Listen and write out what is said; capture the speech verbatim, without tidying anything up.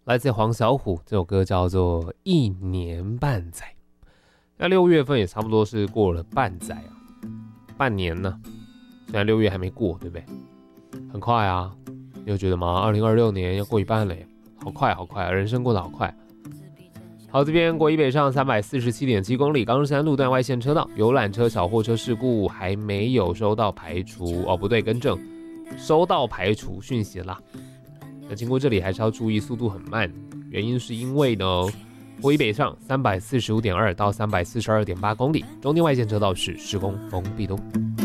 来自黄小虎，这首歌叫做《一年半载》。那六月份也差不多是过了半载啊，半年呢。现在六月还没过，对不对？很快啊，你有觉得吗？二零二六年要过一半了耶，好快好快啊，人生过得好快。好，这边国一北上三百四十七点七公里，冈山路段外线车道游览车、小货车事故还没有收到排除哦，不对，更正，收到排除讯息啦。那经过这里还是要注意速度很慢，原因是因为呢，国一北上三百四十五点二到三百四十二点八公里，中间外线车道是施工封闭的。